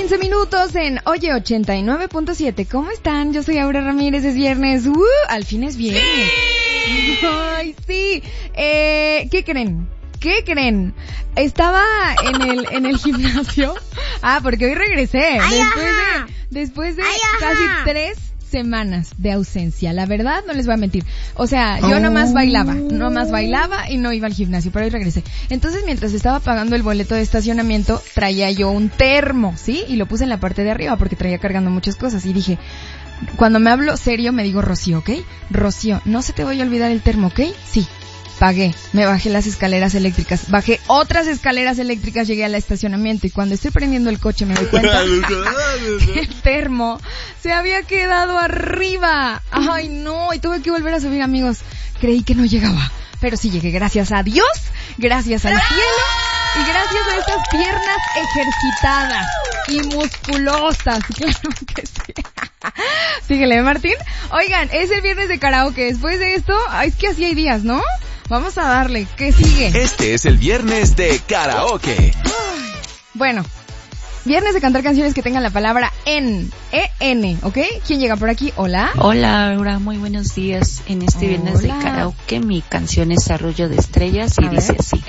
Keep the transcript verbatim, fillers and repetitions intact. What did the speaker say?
quince minutos en Oye ochenta y nueve punto siete. ¿Cómo están? Yo soy Aura Ramírez, es viernes. ¡Uh! Al fin es viernes. ¡Sí! ¡Ay, sí! Eh, ¿Qué creen? ¿Qué creen? Estaba en el en el gimnasio. Ah, porque hoy regresé. Ay, después ajá. de, después de Ay, casi ajá. tres semanas de ausencia. La verdad, no les voy a mentir. O sea, yo nomás bailaba, nomás bailaba y no iba al gimnasio, pero hoy regresé. Entonces, mientras estaba pagando el boleto de estacionamiento, traía yo un termo, ¿sí? Y lo puse en la parte de arriba porque traía cargando muchas cosas. Y dije, cuando me hablo serio, me digo Rocío, ¿ok? Rocío, no se te vaya a olvidar el termo, ¿ok? Sí. Pagué, me bajé las escaleras eléctricas, bajé otras escaleras eléctricas, llegué al estacionamiento y cuando estoy prendiendo el coche me doy cuenta que el termo se había quedado arriba. Ay, no, y tuve que volver a subir, amigos. Creí que no llegaba, pero sí llegué, gracias a Dios, gracias al cielo y gracias a estas piernas ejercitadas y musculosas. Claro que sí. Síguele, Martín. Oigan, es el viernes de karaoke. Después de esto, ay, es que así hay días, ¿no? Vamos a darle. ¿Qué sigue? Este es el viernes de karaoke. Ay, bueno, viernes de cantar canciones que tengan la palabra en, E N, ¿ok? ¿Quién llega por aquí? Hola. Hola, Aura, muy buenos días. En este viernes de Hola. karaoke mi canción es Arrullo de Estrellas y A dice ver. así.